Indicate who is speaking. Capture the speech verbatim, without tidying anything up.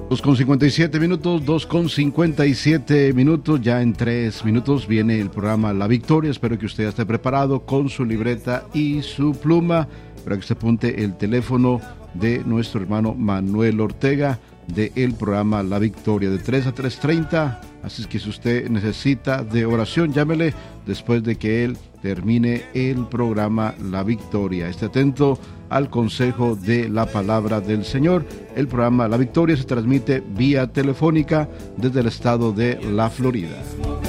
Speaker 1: dos con cincuenta y siete minutos, dos con cincuenta y siete minutos, ya en tres minutos viene el programa La Victoria. Espero que usted esté preparado con su libreta y su pluma para que usted apunte el teléfono de nuestro hermano Manuel Ortega del programa La Victoria de tres a tres treinta. Así es que si usted necesita de oración, llámele después de que él termine el programa La Victoria. Esté atento al consejo de la palabra del Señor. El programa La Victoria se transmite vía telefónica desde el estado de la Florida.